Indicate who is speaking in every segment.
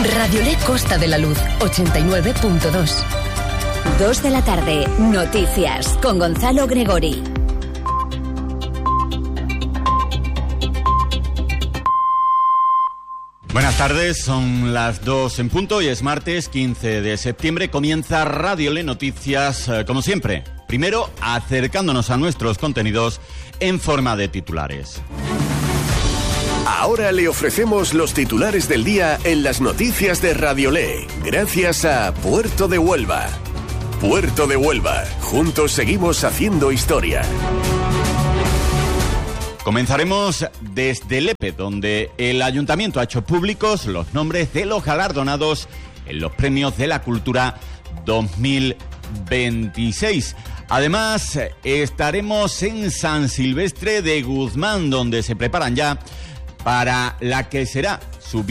Speaker 1: Radiolé Costa de la Luz, 89.2.
Speaker 2: 2 de la tarde, noticias con Gonzalo Gregori.
Speaker 3: Buenas tardes, son las 2 en punto y es martes 15 de septiembre. Comienza Radiolé Noticias, como siempre. Primero, acercándonos a nuestros contenidos en forma de titulares.
Speaker 4: Ahora le ofrecemos los titulares del día en las noticias de Radiolé, gracias a Puerto de Huelva. Puerto de Huelva, juntos seguimos haciendo historia.
Speaker 3: Comenzaremos desde Lepe, donde el Ayuntamiento ha hecho públicos los nombres de los galardonados en los Premios de la Cultura 2026. Además, estaremos en San Silvestre de Guzmán, donde se preparan ya para la que será su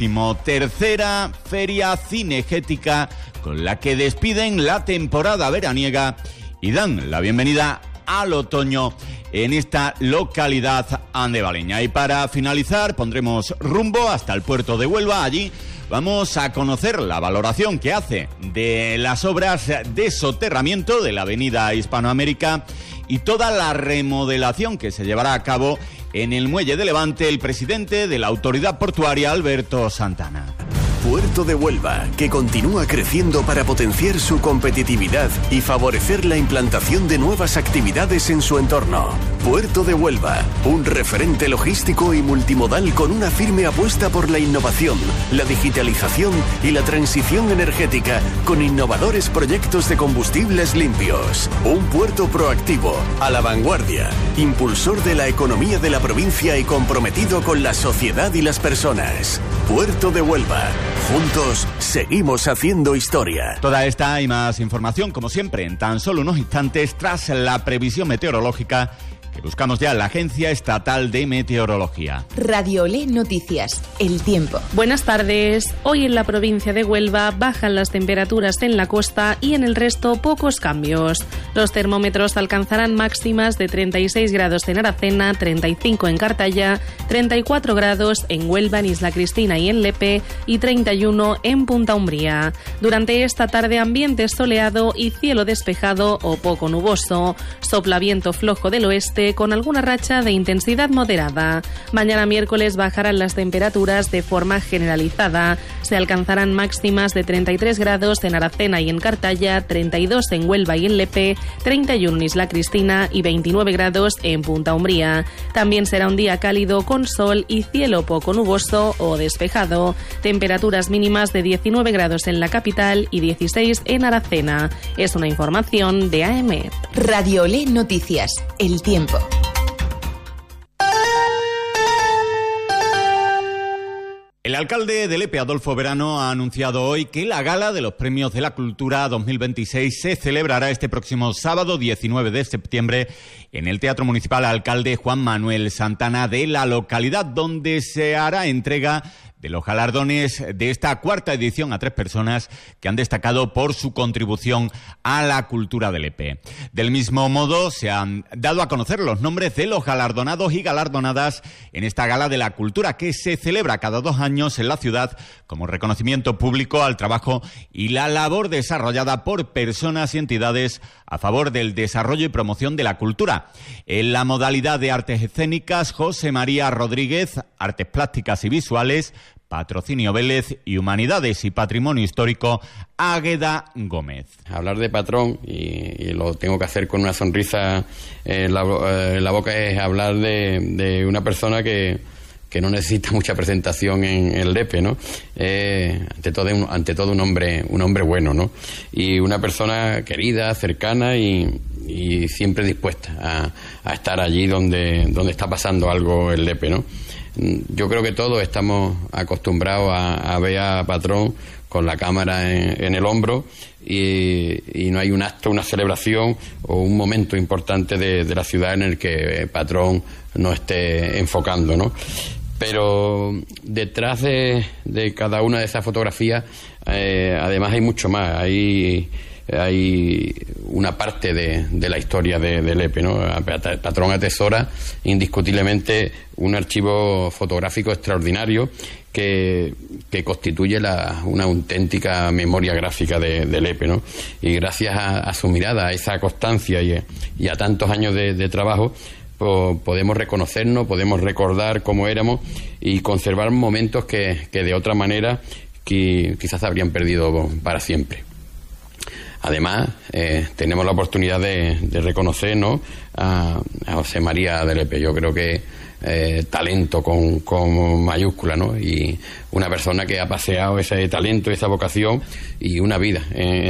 Speaker 3: 23ª Feria Cinegética, con la que despiden la temporada veraniega y dan la bienvenida al otoño en esta localidad andevaleña. Y para finalizar pondremos rumbo hasta el puerto de Huelva. Allí vamos a conocer la valoración que hace de las obras de soterramiento de la avenida Hispanoamérica y toda la remodelación que se llevará a cabo en el Muelle de Levante el presidente de la Autoridad Portuaria, Alberto Santana.
Speaker 4: Puerto de Huelva, que continúa creciendo para potenciar su competitividad y favorecer la implantación de nuevas actividades en su entorno. Puerto de Huelva, un referente logístico y multimodal con una firme apuesta por la innovación, la digitalización y la transición energética, con innovadores proyectos de combustibles limpios. Un puerto proactivo, a la vanguardia, impulsor de la economía de la provincia y comprometido con la sociedad y las personas. Puerto de Huelva. Juntos seguimos haciendo historia.
Speaker 3: Toda esta y más información, como siempre, en tan solo unos instantes tras la previsión meteorológica que buscamos ya en la Agencia Estatal de Meteorología.
Speaker 1: Radiolé Noticias, el tiempo.
Speaker 5: Buenas tardes. Hoy en la provincia de Huelva bajan las temperaturas en la costa y en el resto pocos cambios. Los termómetros alcanzarán máximas de 36 grados en Aracena, 35 en Cartaya, 34 grados en Huelva, en Isla Cristina y en Lepe y 31 en Punta Umbría. Durante esta tarde ambiente soleado y cielo despejado o poco nuboso. Sopla viento flojo del oeste con alguna racha de intensidad moderada. Mañana miércoles bajarán las temperaturas de forma generalizada. Se alcanzarán máximas de 33 grados en Aracena y en Cartaya, 32 en Huelva y en Lepe, 31 en Isla Cristina y 29 grados en Punta Umbría. También será un día cálido con sol y cielo poco nuboso o despejado. Temperaturas mínimas de 19 grados en la capital y 16 en Aracena. Es una información de AEMET.
Speaker 1: Radiolé Noticias, el tiempo.
Speaker 3: El alcalde de Lepe, Adolfo Verano, ha anunciado hoy que la gala de los Premios de la Cultura 2026 se celebrará este próximo sábado 19 de septiembre en el Teatro Municipal Alcalde Juan Manuel Santana de la localidad, donde se hará entrega de los galardones de esta cuarta edición a 3 personas que han destacado por su contribución a la cultura de Lepe. Del mismo modo, se han dado a conocer los nombres de los galardonados y galardonadas en esta Gala de la Cultura, que se celebra cada 2 años en la ciudad como reconocimiento público al trabajo y la labor desarrollada por personas y entidades a favor del desarrollo y promoción de la cultura. En la modalidad de artes escénicas, José María Rodríguez, artes plásticas y visuales, Patrocinio Vélez y Humanidades y Patrimonio Histórico, Águeda Gómez.
Speaker 6: Hablar de patrón, y lo tengo que hacer con una sonrisa en la boca, es hablar de una persona que no necesita mucha presentación en el Lepe, ¿no? Ante todo un hombre bueno, ¿no? Y una persona querida, cercana y siempre dispuesta a estar allí donde está pasando algo el Lepe, ¿no? Yo creo que todos estamos acostumbrados a ver a Patrón con la cámara en el hombro y no hay un acto, una celebración o un momento importante de la ciudad en el que Patrón no esté enfocando, ¿no? Pero detrás de cada una de esas fotografías, además hay mucho más. Hay hay una parte de la historia de Lepe, ¿no? Patrón atesora indiscutiblemente un archivo fotográfico extraordinario que constituye una auténtica memoria gráfica de Lepe, ¿no? Y gracias a su mirada, a esa constancia y a tantos años de trabajo, podemos reconocernos, podemos recordar cómo éramos y conservar momentos que de otra manera quizás habrían perdido para siempre. Además, tenemos la oportunidad de reconocernos a José María de Lepe. Yo creo que talento con mayúscula, ¿no? Y una persona que ha paseado ese talento, esa vocación y una vida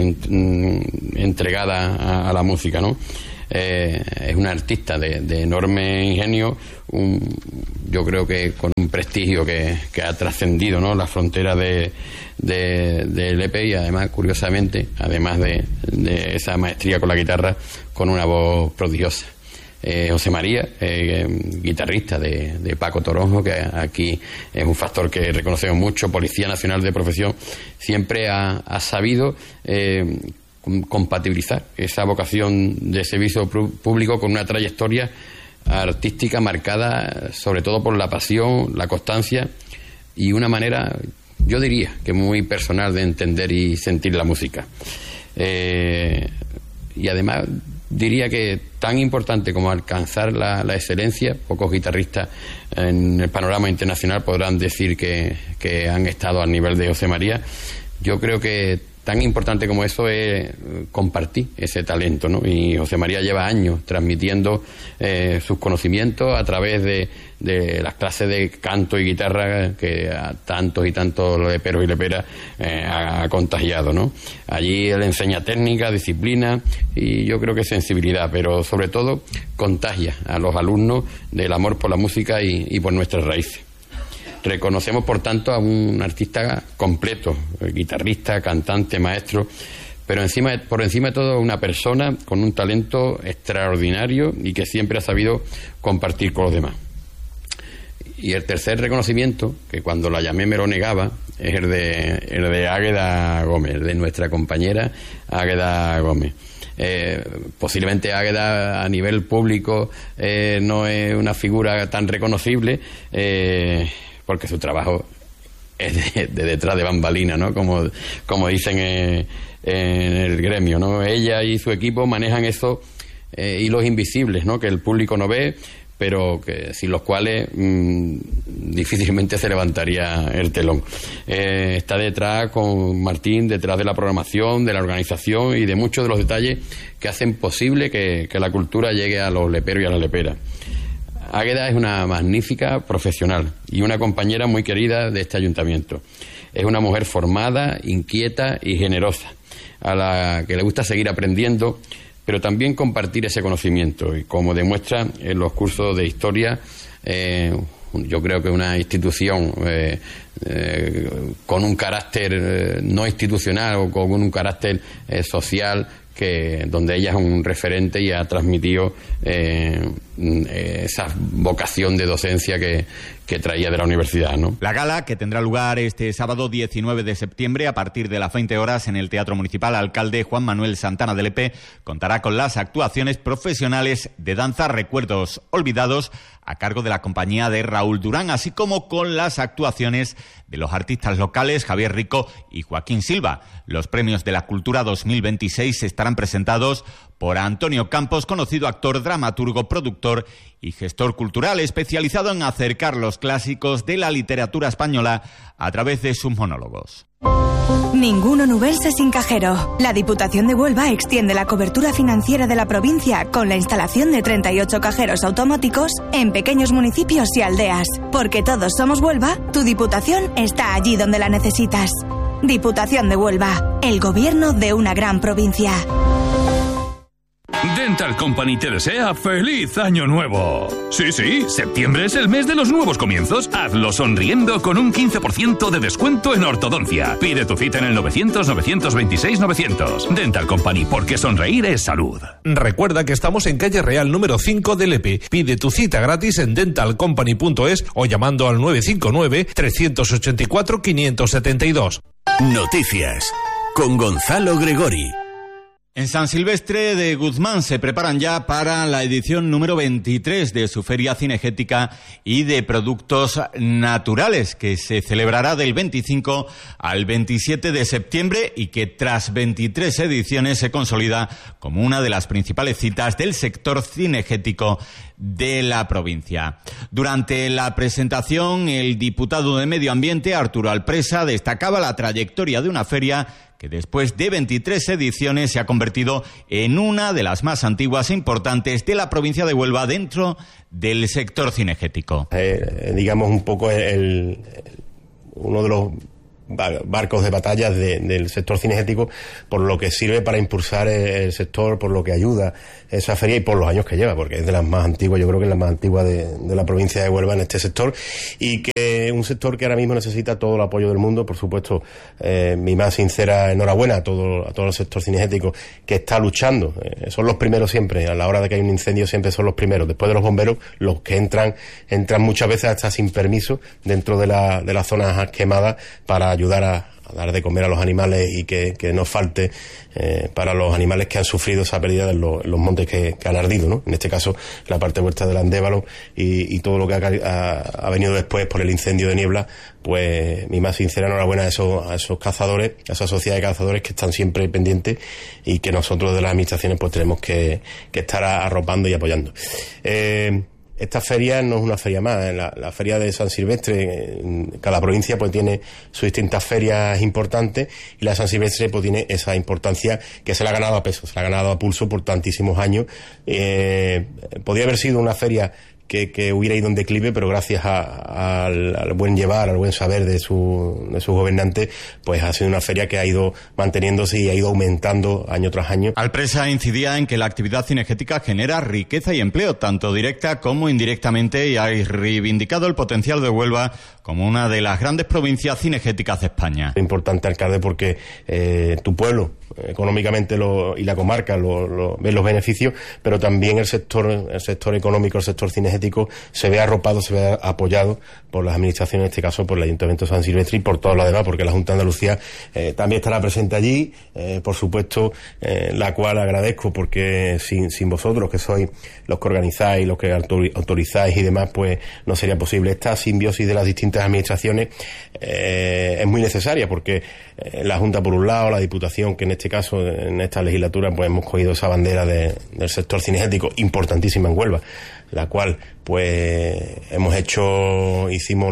Speaker 6: entregada a la música, ¿no? Es un artista de enorme ingenio, yo creo que con un prestigio que ha trascendido, ¿no?, las fronteras de Lepe, y además, curiosamente, además de esa maestría con la guitarra, con una voz prodigiosa. José María, guitarrista de Paco Toronjo, que aquí es un factor que reconocemos mucho, Policía Nacional de profesión, siempre ha sabido compatibilizar esa vocación de servicio público con una trayectoria artística marcada sobre todo por la pasión, la constancia y una manera, yo diría, que muy personal de entender y sentir la música. Y además diría que tan importante como alcanzar la excelencia, pocos guitarristas en el panorama internacional podrán decir que han estado al nivel de José María. Yo creo que tan importante como eso es compartir ese talento, ¿no? Y José María lleva años transmitiendo sus conocimientos a través de las clases de canto y guitarra que a tantos y tantos leperos y leperas ha contagiado, ¿no? Allí él enseña técnica, disciplina y yo creo que sensibilidad, pero sobre todo contagia a los alumnos del amor por la música y por nuestras raíces. Reconocemos, por tanto, a un artista completo, guitarrista, cantante, maestro, pero por encima de todo una persona con un talento extraordinario y que siempre ha sabido compartir con los demás. Y el tercer reconocimiento, que cuando la llamé me lo negaba, es el de Águeda Gómez, de nuestra compañera Águeda Gómez. Posiblemente Águeda a nivel público no es una figura tan reconocible, porque su trabajo es de detrás de bambalina, ¿no? Como dicen en el gremio, ¿no? Ella y su equipo manejan esos hilos invisibles, ¿no?, que el público no ve, pero que sin los cuales difícilmente se levantaría el telón. Está detrás con Martín, detrás de la programación, de la organización y de muchos de los detalles que hacen posible que la cultura llegue a los leperos y a las leperas. Águeda es una magnífica profesional y una compañera muy querida de este ayuntamiento. Es una mujer formada, inquieta y generosa, a la que le gusta seguir aprendiendo, pero también compartir ese conocimiento. Y como demuestra en los cursos de historia, yo creo que una institución con un carácter no institucional o con un carácter social, donde ella es un referente y ha transmitido esa vocación de docencia que traía de la universidad, ¿no?
Speaker 3: La gala, que tendrá lugar este sábado 19 de septiembre a partir de las 20 horas en el Teatro Municipal Alcalde Juan Manuel Santana de Lepe, contará con las actuaciones profesionales de danza Recuerdos Olvidados a cargo de la compañía de Raúl Durán, así como con las actuaciones de los artistas locales Javier Rico y Joaquín Silva. Los premios de la Cultura 2026 estarán presentados por Antonio Campos, conocido actor, dramaturgo, productor y gestor cultural, especializado en acercar los clásicos de la literatura española a través de sus monólogos.
Speaker 7: Ningún Onubense sin cajero. La Diputación de Huelva extiende la cobertura financiera de la provincia con la instalación de 38 cajeros automáticos en pequeños municipios y aldeas. Porque todos somos Huelva, tu Diputación está allí donde la necesitas. Diputación de Huelva, el gobierno de una gran provincia.
Speaker 8: Dental Company te desea ¡feliz Año Nuevo! Sí, septiembre es el mes de los nuevos comienzos. Hazlo sonriendo con un 15% de descuento en ortodoncia. Pide tu cita en el 900-926-900. Dental Company, porque sonreír es salud.
Speaker 9: Recuerda que estamos en calle Real número 5 de Lepe. Pide tu cita gratis en dentalcompany.es o llamando al 959-384-572.
Speaker 4: Noticias con Gonzalo Gregori.
Speaker 3: En San Silvestre de Guzmán se preparan ya para la edición número 23 de su Feria Cinegética y de Productos Naturales, que se celebrará del 25 al 27 de septiembre y que tras 23 ediciones se consolida como una de las principales citas del sector cinegético de la provincia. Durante la presentación, el diputado de Medio Ambiente, Arturo Alpresa, destacaba la trayectoria de una feria que después de 23 ediciones se ha convertido en una de las más antiguas e importantes de la provincia de Huelva dentro del sector cinegético.
Speaker 10: Digamos un poco uno de los barcos de batalla del sector cinegético, por lo que sirve para impulsar el sector, por lo que ayuda esa feria y por los años que lleva, porque es de las más antiguas, yo creo que es la más antigua de la provincia de Huelva en este sector, y que es un sector que ahora mismo necesita todo el apoyo del mundo. Por supuesto, mi más sincera enhorabuena a todo el sector cinegético que está luchando. Son los primeros siempre, a la hora de que hay un incendio siempre son los primeros, después de los bomberos, los que entran muchas veces hasta sin permiso dentro de las zonas quemadas para ayudar a dar de comer a los animales y que no falte para los animales que han sufrido esa pérdida de los montes que han ardido, ¿no? En este caso, la parte vuestra del Andévalo y todo lo que ha venido después por el incendio de Niebla, pues mi más sincera enhorabuena a esos cazadores, a esa sociedad de cazadores que están siempre pendientes y que nosotros de las administraciones pues tenemos que estar arropando y apoyando. Esta feria no es una feria más, la feria de San Silvestre, cada provincia pues tiene sus distintas ferias importantes y la de San Silvestre pues tiene esa importancia que se la ha ganado a peso, se la ha ganado a pulso por tantísimos años. Podría haber sido una feria que hubiera ido en declive, pero gracias al buen llevar, al buen saber de sus gobernantes, pues ha sido una feria que ha ido manteniéndose y ha ido aumentando año tras año.
Speaker 3: Alpresa incidía en que la actividad cinegética genera riqueza y empleo, tanto directa como indirectamente, y ha reivindicado el potencial de Huelva como una de las grandes provincias cinegéticas de España.
Speaker 10: Es importante, alcalde, porque tu pueblo económicamente y la comarca ven los beneficios, pero también el sector económico, el sector cinegético se ve arropado, se ve apoyado por las administraciones, en este caso por el Ayuntamiento de San Silvestre y por todo lo demás, porque la Junta de Andalucía también estará presente allí, por supuesto, la cual agradezco, porque sin vosotros, que sois los que organizáis, los que autorizáis y demás, pues no sería posible. Esta simbiosis de las distintas administraciones es muy necesaria, porque la Junta por un lado, la Diputación, que en este caso, en esta legislatura, pues hemos cogido esa bandera del sector cinegético, importantísima en Huelva, la cual pues hicimos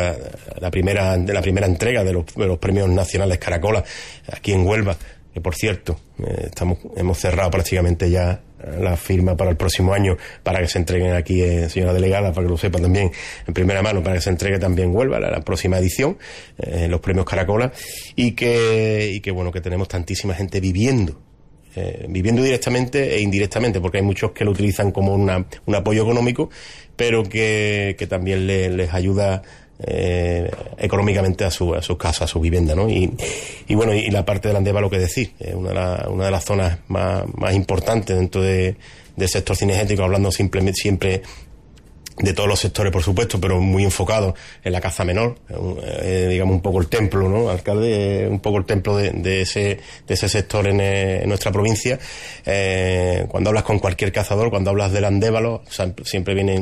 Speaker 10: la primera entrega de los premios nacionales Caracola aquí en Huelva, que por cierto hemos cerrado prácticamente ya la firma para el próximo año, para que se entreguen aquí, señora delegada, para que lo sepan también en primera mano, para que se entregue también Huelva la próxima edición, los premios Caracola, y que bueno, que tenemos tantísima gente viviendo directamente e indirectamente, porque hay muchos que lo utilizan como un apoyo económico, pero que también les ayuda económicamente a sus casas, a su vivienda, ¿no? Y bueno, y la parte del Andévalo, que decir, una de las zonas más importantes dentro del sector cinegético, hablando siempre de todos los sectores, por supuesto, pero muy enfocado en la caza menor, digamos un poco el templo, ¿no, alcalde? Un poco el templo de ese sector en nuestra provincia. Cuando hablas con cualquier cazador, cuando hablas del Andévalo, siempre vienen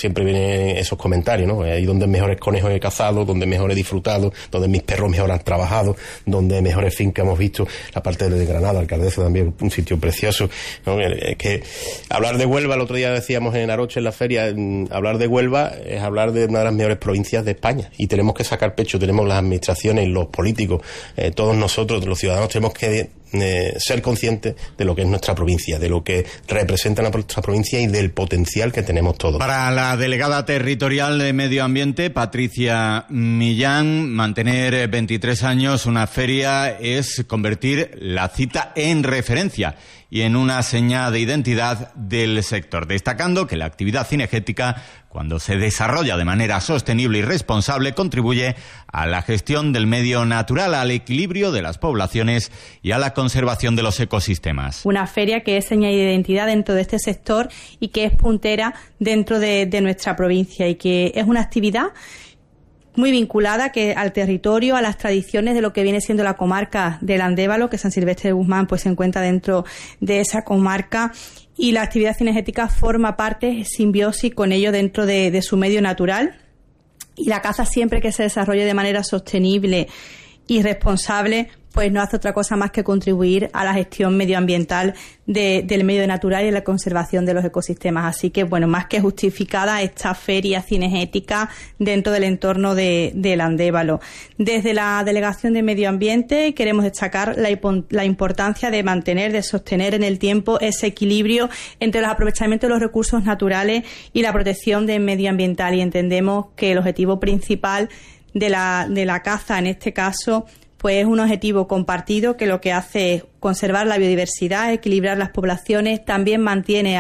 Speaker 10: esos comentarios, ¿no? Ahí donde mejores conejos he cazado, donde mejor he disfrutado, donde mis perros mejor han trabajado, donde mejores fincas hemos visto, la parte de Granada, alcaldesa, también un sitio precioso, ¿no? Es que hablar de Huelva, el otro día decíamos en Aroche, en la feria, hablar de Huelva es hablar de una de las mejores provincias de España, y tenemos que sacar pecho, tenemos las administraciones, los políticos, todos nosotros, los ciudadanos, tenemos que ser conscientes de lo que es nuestra provincia, de lo que representa nuestra provincia y del potencial que tenemos todos.
Speaker 3: Para la delegada territorial de Medio Ambiente, Patricia Millán, mantener 23 años una feria es convertir la cita en referencia y en una seña de identidad del sector, destacando que la actividad cinegética, cuando se desarrolla de manera sostenible y responsable, contribuye a la gestión del medio natural, al equilibrio de las poblaciones y a la conservación de los ecosistemas.
Speaker 11: Una feria que es seña de identidad dentro de este sector y que es puntera dentro de nuestra provincia, y que es una actividad muy vinculada al territorio, a las tradiciones de lo que viene siendo la comarca del Andévalo, que San Silvestre de Guzmán pues se encuentra dentro de esa comarca, y la actividad cinegética forma parte, simbiosis con ello dentro de su medio natural, y la caza, siempre que se desarrolle de manera sostenible y responsable, pues no hace otra cosa más que contribuir a la gestión medioambiental del medio natural y a la conservación de los ecosistemas. Así que, bueno, más que justificada esta feria cinegética dentro del entorno del Andévalo. Desde la Delegación de Medio Ambiente queremos destacar la importancia de mantener, de sostener en el tiempo ese equilibrio entre los aprovechamientos de los recursos naturales y la protección del medioambiental, y entendemos que el objetivo principal de la caza, en este caso, pues es un objetivo compartido que lo que hace es conservar la biodiversidad, equilibrar las poblaciones, también mantiene,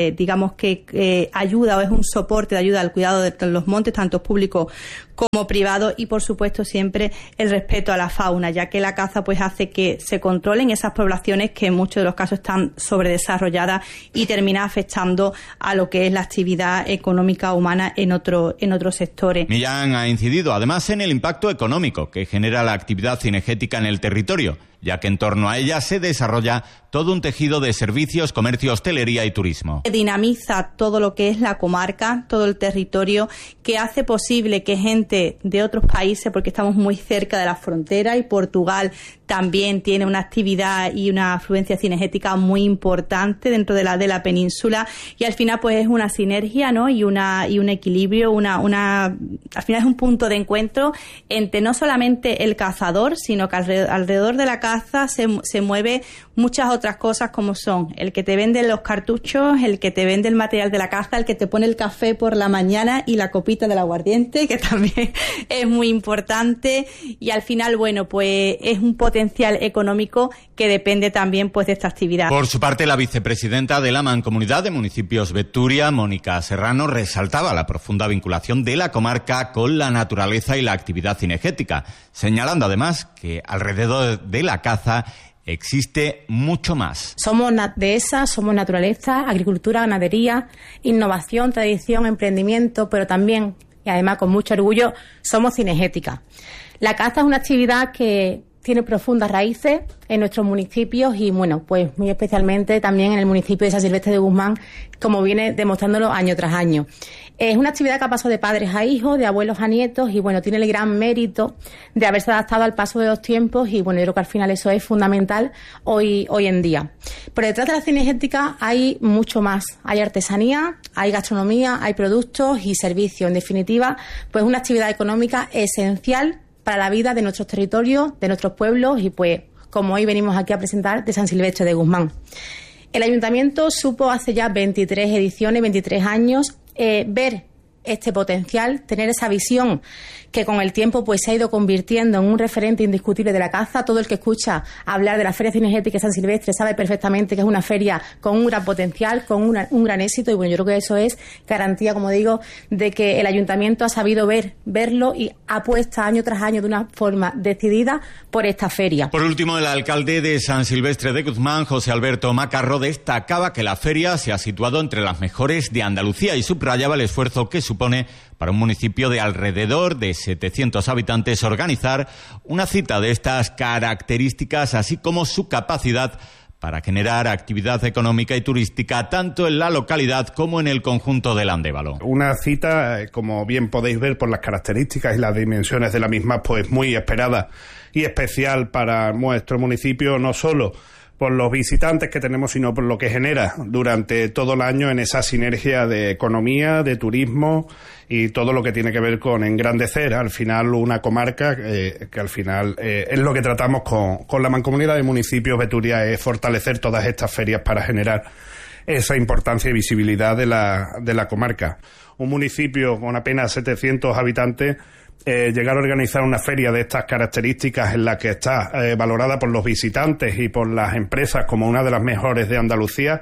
Speaker 11: ayuda, o es un soporte de ayuda al cuidado de los montes, tanto públicos como privados, y por supuesto siempre el respeto a la fauna, ya que la caza pues hace que se controlen esas poblaciones que en muchos de los casos están sobredesarrolladas y termina afectando a lo que es la actividad económica humana en otros sectores.
Speaker 3: Millán ha incidido además en el impacto económico que genera la actividad cinegética en el territorio, ya que en torno a ella se desarrolla todo un tejido de servicios, comercio, hostelería y turismo.
Speaker 11: Dinamiza todo lo que es la comarca, todo el territorio, que hace posible que gente de otros países, porque estamos muy cerca de la frontera, y Portugal también tiene una actividad y una afluencia cinegética muy importante dentro de la península, y al final pues es una sinergia, ¿no? y un equilibrio, al final es un punto de encuentro entre no solamente el cazador, sino que alrededor de la caza se mueve muchas otras cosas, como son el que te vende los cartuchos, el que te vende el material de la caza, el que te pone el café por la mañana y la copita del aguardiente, que también es muy importante, y al final, bueno, pues es un potencial económico que depende también pues de esta actividad.
Speaker 3: Por su parte, la vicepresidenta de la Mancomunidad de Municipios Beturia, Mónica Serrano, resaltaba la profunda vinculación de la comarca con la naturaleza y la actividad cinegética, señalando además que alrededor de la caza existe mucho más.
Speaker 12: Somos dehesa, somos naturaleza, agricultura, ganadería, innovación, tradición, emprendimiento, pero también, y además con mucho orgullo, somos cinegética. La caza es una actividad que tiene profundas raíces en nuestros municipios y, bueno, pues muy especialmente también en el municipio de San Silvestre de Guzmán, como viene demostrándolo año tras año. Es una actividad que ha pasado de padres a hijos, de abuelos a nietos, y, bueno, tiene el gran mérito de haberse adaptado al paso de los tiempos, y, bueno, yo creo que al final eso es fundamental hoy en día. Por detrás de la cinegética hay mucho más. Hay artesanía, hay gastronomía, hay productos y servicios. En definitiva, pues una actividad económica esencial para la vida de nuestros territorios, de nuestros pueblos, y pues, como hoy venimos aquí a presentar, de San Silvestre de Guzmán. El Ayuntamiento supo hace ya 23 ediciones, 23 años, ver este potencial, tener esa visión que con el tiempo pues se ha ido convirtiendo en un referente indiscutible de la caza. Todo el que escucha hablar de la Feria Cinegética de San Silvestre sabe perfectamente que es una feria con un gran potencial, con un gran éxito, y, bueno, yo creo que eso es garantía, como digo, de que el Ayuntamiento ha sabido verlo y apuesta año tras año de una forma decidida por esta feria.
Speaker 3: Por último, el alcalde de San Silvestre de Guzmán, José Alberto Macarro, destacaba que la feria se ha situado entre las mejores de Andalucía y subrayaba el esfuerzo que supone para un municipio de alrededor de 700 habitantes organizar una cita de estas características, así como su capacidad para generar actividad económica y turística tanto en la localidad como en el conjunto del Andévalo.
Speaker 13: Una cita, como bien podéis ver por las características y las dimensiones de la misma, pues muy esperada y especial para nuestro municipio, no solo por los visitantes que tenemos, sino por lo que genera durante todo el año en esa sinergia de economía, de turismo y todo lo que tiene que ver con engrandecer al final una comarca, que al final es lo que tratamos con la Mancomunidad de Municipios Beturia, es fortalecer todas estas ferias para generar esa importancia y visibilidad de la comarca. Un municipio con apenas 700 habitantes, llegar a organizar una feria de estas características en la que está valorada por los visitantes y por las empresas como una de las mejores de Andalucía,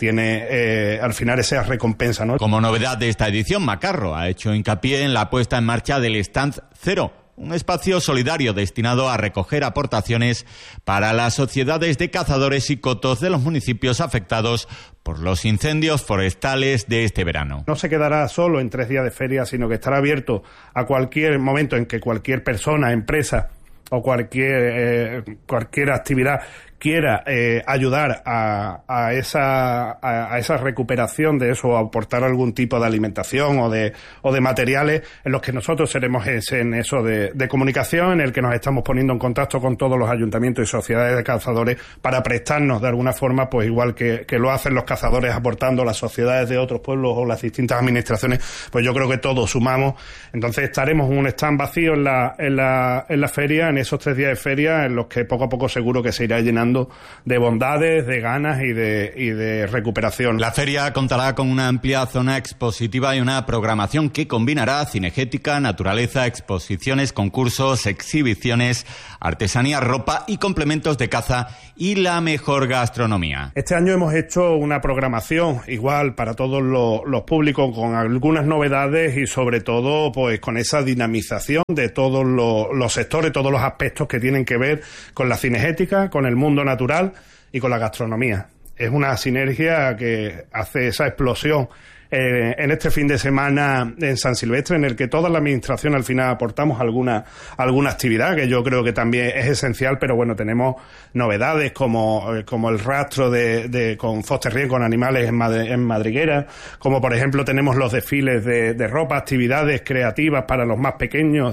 Speaker 13: tiene al final esa recompensa, ¿no?
Speaker 3: Como novedad de esta edición, Macarro ha hecho hincapié en la puesta en marcha del Stand Cero, un espacio solidario destinado a recoger aportaciones para las sociedades de cazadores y cotos de los municipios afectados por los incendios forestales de este verano.
Speaker 13: No se quedará solo en 3 días de feria, sino que estará abierto a cualquier momento en que cualquier persona, empresa o cualquier actividad quiera ayudar a esa recuperación de eso, o aportar algún tipo de alimentación o de materiales, en los que nosotros seremos en eso de comunicación, en el que nos estamos poniendo en contacto con todos los ayuntamientos y sociedades de cazadores para prestarnos de alguna forma, pues igual que lo hacen los cazadores aportando las sociedades de otros pueblos o las distintas administraciones, pues yo creo que todos sumamos. Entonces estaremos en un stand vacío en la feria, en esos 3 días de feria, en los que poco a poco seguro que se irá llenando de bondades, de ganas y de recuperación.
Speaker 3: La feria contará con una amplia zona expositiva y una programación que combinará cinegética, naturaleza, exposiciones, concursos, exhibiciones, artesanía, ropa y complementos de caza y la mejor gastronomía.
Speaker 13: Este año hemos hecho una programación igual para todos los públicos, con algunas novedades y sobre todo pues con esa dinamización de todos los sectores, todos los aspectos que tienen que ver con la cinegética, con el mundo natural y con la gastronomía. Es una sinergia que hace esa explosión en este fin de semana en San Silvestre, en el que toda la administración al final aportamos alguna actividad, que yo creo que también es esencial, pero bueno, tenemos novedades como el rastro con Foster con animales en madriguera, como por ejemplo tenemos los desfiles de ropa, actividades creativas para los más pequeños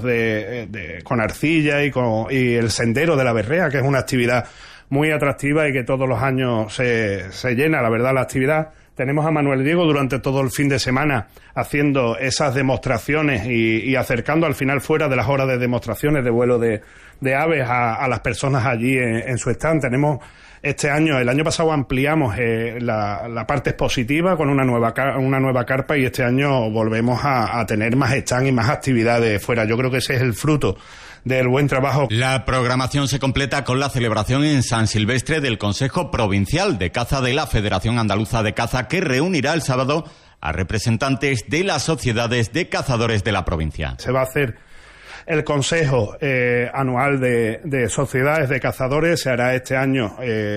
Speaker 13: con arcilla y el sendero de la berrea, que es una actividad muy atractiva y que todos los años se llena, la verdad, la actividad. Tenemos a Manuel Diego durante todo el fin de semana haciendo esas demostraciones y acercando al final, fuera de las horas de demostraciones de vuelo de aves, a las personas allí en su stand. Tenemos este año, el año pasado ampliamos la parte expositiva con una nueva carpa, y este año volvemos a tener más stand y más actividades fuera. Yo creo que ese es el fruto del buen trabajo.
Speaker 3: La programación se completa con la celebración en San Silvestre del Consejo Provincial de Caza de la Federación Andaluza de Caza, que reunirá el sábado a representantes de las sociedades de cazadores de la provincia.
Speaker 13: Se va a hacer el Consejo Anual de Sociedades de Cazadores, se hará este año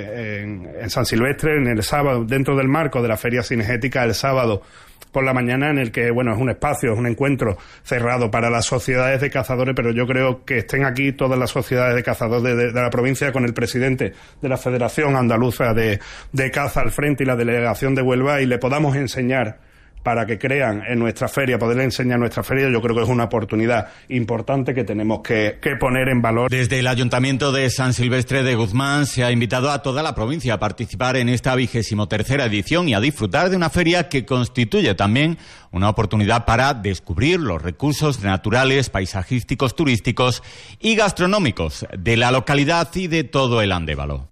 Speaker 13: en San Silvestre, en el sábado, dentro del marco de la Feria Cinegética, el sábado por la mañana, en el que, bueno, es un espacio, es un encuentro cerrado para las sociedades de cazadores, pero yo creo que estén aquí todas las sociedades de cazadores de la provincia, con el presidente de la Federación Andaluza de Caza al frente y la delegación de Huelva, y le podamos enseñar, para que crean en nuestra feria, poderle enseñar nuestra feria. Yo creo que es una oportunidad importante que tenemos que poner en valor.
Speaker 3: Desde el Ayuntamiento de San Silvestre de Guzmán se ha invitado a toda la provincia a participar en esta 23ª edición y a disfrutar de una feria que constituye también una oportunidad para descubrir los recursos naturales, paisajísticos, turísticos y gastronómicos de la localidad y de todo el Andévalo.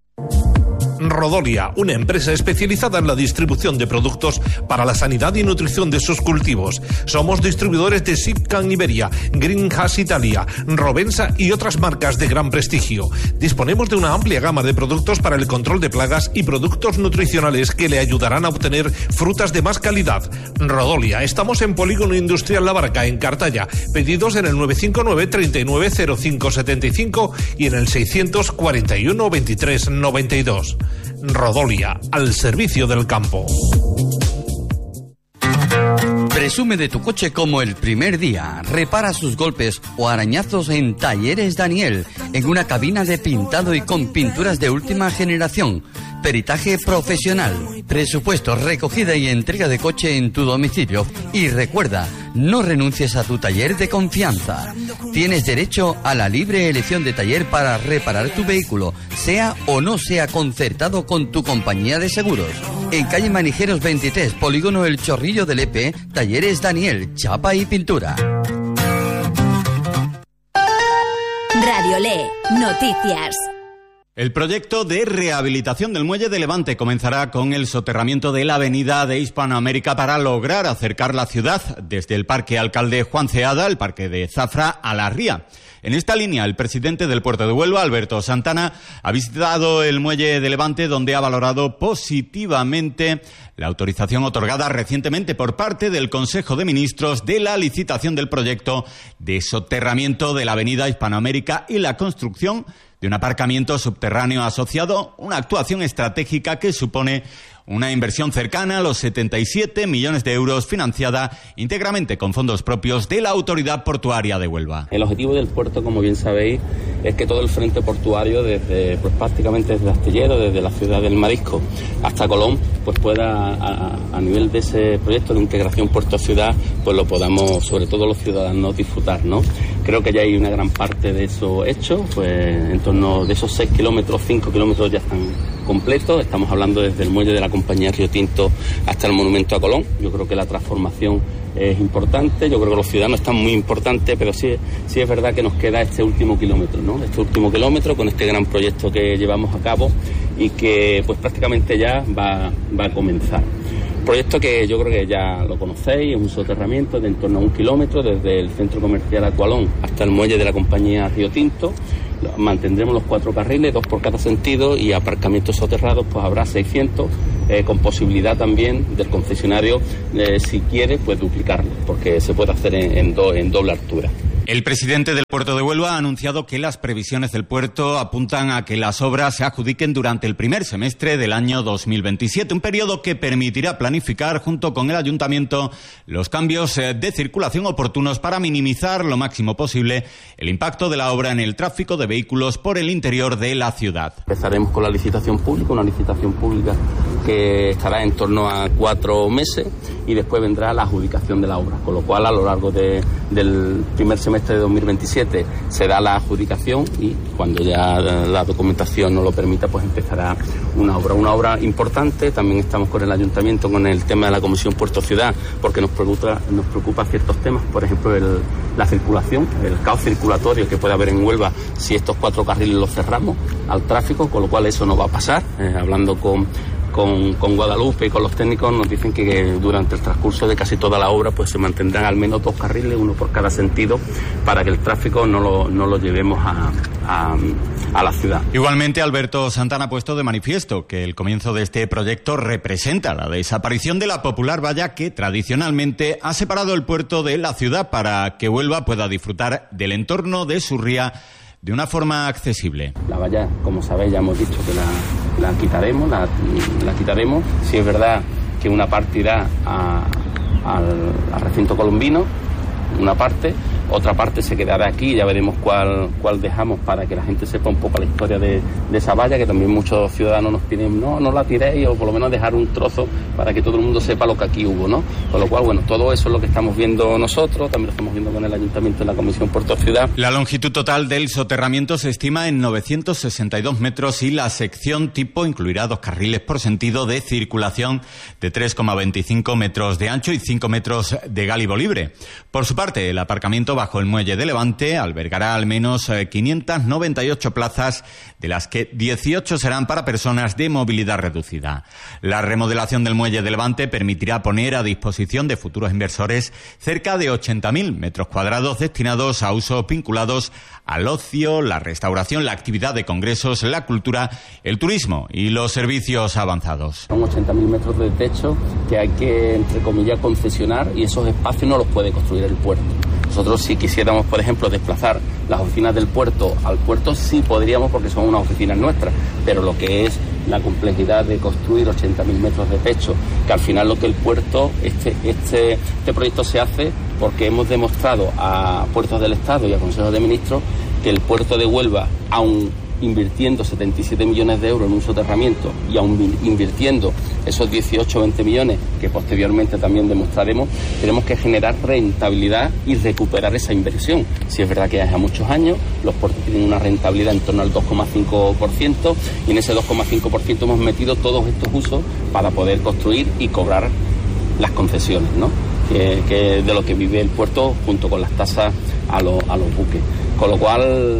Speaker 9: Rodolia, una empresa especializada en la distribución de productos para la sanidad y nutrición de sus cultivos. Somos distribuidores de Sipcan Iberia, Greenhouse Italia, Rovensa y otras marcas de gran prestigio. Disponemos de una amplia gama de productos para el control de plagas y productos nutricionales que le ayudarán a obtener frutas de más calidad. Rodolia, estamos en Polígono Industrial La Barca, en Cartaya. Pedidos en el 959 390575 y en el 641 23 92. Rodolia, al servicio del campo.
Speaker 14: Presume de tu coche como el primer día. Repara sus golpes o arañazos en Talleres Daniel, en una cabina de pintado y con pinturas de última generación. Peritaje profesional, presupuesto, recogida y entrega de coche en tu domicilio. Y recuerda, no renuncies a tu taller de confianza. Tienes derecho a la libre elección de taller para reparar tu vehículo, sea o no sea concertado con tu compañía de seguros. En calle Manijeros 23, Polígono El Chorrillo del Lepe, Talleres Daniel, chapa y pintura.
Speaker 2: Radio Le, noticias.
Speaker 3: El proyecto de rehabilitación del muelle de Levante comenzará con el soterramiento de la avenida de Hispanoamérica para lograr acercar la ciudad desde el Parque Alcalde Juan Ceada, el Parque de Zafra, a la ría. En esta línea, el presidente del Puerto de Huelva, Alberto Santana, ha visitado el muelle de Levante, donde ha valorado positivamente la autorización otorgada recientemente por parte del Consejo de Ministros de la licitación del proyecto de soterramiento de la avenida Hispanoamérica y la construcción de un aparcamiento subterráneo asociado, una actuación estratégica que supone una inversión cercana a los 77 millones de euros financiada íntegramente con fondos propios de la Autoridad Portuaria de Huelva.
Speaker 15: El objetivo del puerto, como bien sabéis, es que todo el frente portuario, desde prácticamente desde Astillero, desde la ciudad del Marisco hasta Colón, pues pueda, a nivel de ese proyecto de integración puerto-ciudad, pues lo podamos, sobre todo los ciudadanos, disfrutar, ¿no? Creo que ya hay una gran parte de eso hecho, pues en torno de esos 6 kilómetros, 5 kilómetros ya están completos. Estamos hablando desde el muelle de la compañía Río Tinto hasta el monumento a Colón. Yo creo que la transformación es importante, yo creo que los ciudadanos están muy importantes, pero sí es verdad que nos queda este último kilómetro, ¿no? Este último kilómetro con este gran proyecto que llevamos a cabo y que pues prácticamente ya va a comenzar. Proyecto que yo creo que ya lo conocéis, es un soterramiento de en torno a 1 kilómetro desde el centro comercial Acualón hasta el muelle de la compañía Río Tinto. Mantendremos los 4 carriles, 2 por cada sentido, y aparcamientos soterrados pues habrá 600, con posibilidad también del concesionario, si quiere, pues duplicarlo, porque se puede hacer en doble altura.
Speaker 3: El presidente del Puerto de Huelva ha anunciado que las previsiones del puerto apuntan a que las obras se adjudiquen durante el primer semestre del año 2027, un periodo que permitirá planificar junto con el ayuntamiento los cambios de circulación oportunos para minimizar lo máximo posible el impacto de la obra en el tráfico de vehículos por el interior de la ciudad.
Speaker 15: Empezaremos con la licitación pública, una licitación pública que estará en torno a 4 meses y después vendrá la adjudicación de la obra, con lo cual a lo largo del primer semestre de 2027 se da la adjudicación y cuando ya la documentación nos lo permita, pues empezará una obra importante. También estamos con el ayuntamiento con el tema de la Comisión Puerto Ciudad, porque nos preocupa ciertos temas, por ejemplo la circulación, el caos circulatorio que puede haber en Huelva si estos 4 carriles los cerramos al tráfico, con lo cual eso no va a pasar. Hablando con Guadalupe y con los técnicos, nos dicen que durante el transcurso de casi toda la obra pues se mantendrán al menos 2 carriles, uno por cada sentido, para que el tráfico no lo llevemos a la ciudad.
Speaker 3: Igualmente, Alberto Santana ha puesto de manifiesto que el comienzo de este proyecto representa la desaparición de la popular valla que tradicionalmente ha separado el puerto de la ciudad para que Huelva pueda disfrutar del entorno de su ría de una forma accesible.
Speaker 15: La valla, como sabéis, ya hemos dicho que la quitaremos, la quitaremos. Si es verdad que una parte irá al recinto colombino, una parte, otra parte se quedará aquí, ya veremos cuál dejamos para que la gente sepa un poco la historia de esa valla, que también muchos ciudadanos nos piden, no la tiréis, o por lo menos dejar un trozo para que todo el mundo sepa lo que aquí hubo, ¿no? Con lo cual, bueno, todo eso es lo que estamos viendo nosotros, también lo estamos viendo con el Ayuntamiento en la Comisión Puerto Ciudad.
Speaker 3: La longitud total del soterramiento se estima en 962 metros y la sección tipo incluirá 2 carriles por sentido de circulación de 3,25 metros de ancho y 5 metros de gálibo libre. Por su parte, el aparcamiento bajo el muelle de Levante albergará al menos 598 plazas, de las que 18 serán para personas de movilidad reducida. La remodelación del muelle de Levante permitirá poner a disposición de futuros inversores cerca de 80.000 metros cuadrados destinados a usos vinculados al ocio, la restauración, la actividad de congresos, la cultura, el turismo y los servicios avanzados.
Speaker 15: Son 80.000 metros de techo que hay que, entre comillas, concesionar, y esos espacios no los puede construir el puerto. Nosotros, si quisiéramos, por ejemplo, desplazar las oficinas del puerto al puerto, sí podríamos, porque son unas oficinas nuestras, pero lo que es la complejidad de construir 80.000 metros de techo, que al final lo que el puerto, este proyecto se hace porque hemos demostrado a Puertos del Estado y a Consejo de Ministros que el puerto de Huelva, aun invirtiendo 77 millones de euros en un soterramiento y aún invirtiendo esos 18 o 20 millones que posteriormente también demostraremos, tenemos que generar rentabilidad y recuperar esa inversión. Si es verdad que hace muchos años los puertos tienen una rentabilidad en torno al 2,5%, y en ese 2,5% hemos metido todos estos usos para poder construir y cobrar las concesiones, ¿no? Que de lo que vive el puerto junto con las tasas a los buques. Con lo cual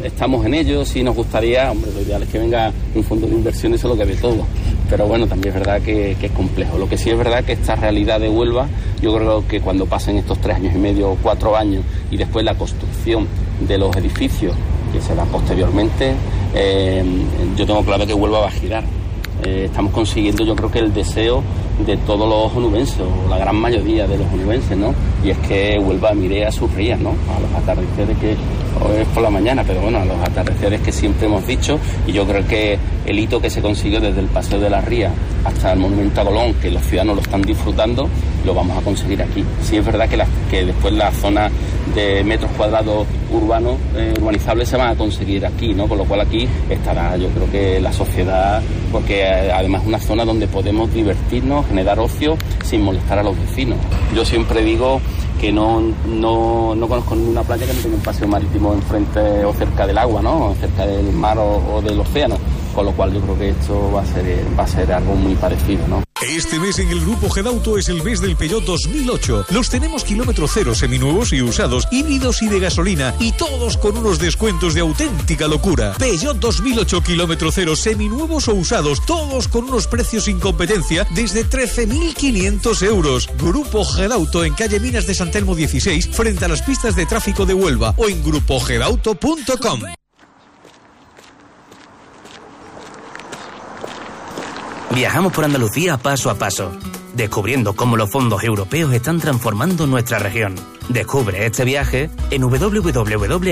Speaker 15: estamos en ello. Sí nos gustaría, hombre, lo ideal es que venga un fondo de inversión y se lo quede todo. Pero bueno, también es verdad que es complejo. Lo que sí es verdad que esta realidad de Huelva, yo creo que cuando pasen estos 3 años y medio o 4 años y después la construcción de los edificios que se dan posteriormente, yo tengo claro que Huelva va a girar. Estamos consiguiendo, yo creo que el deseo de todos los onubenses, o la gran mayoría de los onubenses, ¿no? Y es que Huelva mire a sus rías, ¿no? A los atardeceres que hoy es por la mañana, pero bueno, a los atardeceres que siempre hemos dicho, y yo creo que el hito que se consiguió desde el Paseo de la Ría hasta el Monumento a Colón, que los ciudadanos lo están disfrutando, lo vamos a conseguir aquí. Sí es verdad que después la zona de metros cuadrados urbanos, urbanizables, se van a conseguir aquí, ¿no? Con lo cual aquí estará, yo creo que la sociedad, porque además es una zona donde podemos divertirnos, generar ocio sin molestar a los vecinos. Yo siempre digo que no conozco ninguna playa que no tenga un paseo marítimo enfrente o cerca del agua, ¿no? Cerca del mar o del océano. Con lo cual yo creo que esto va a ser algo muy parecido, ¿no?
Speaker 16: Este mes en el Grupo Gedauto es el mes del Peugeot 2008. Los tenemos kilómetro cero, seminuevos y usados, híbridos y de gasolina, y todos con unos descuentos de auténtica locura. Peugeot 2008 kilómetro cero, seminuevos o usados, todos con unos precios sin competencia desde 13.500 euros. Grupo Gedauto en calle Minas de San Telmo 16, frente a las pistas de tráfico de Huelva, o en grupogedauto.com.
Speaker 17: Viajamos por Andalucía paso a paso, descubriendo cómo los fondos europeos están transformando nuestra región. Descubre este viaje en www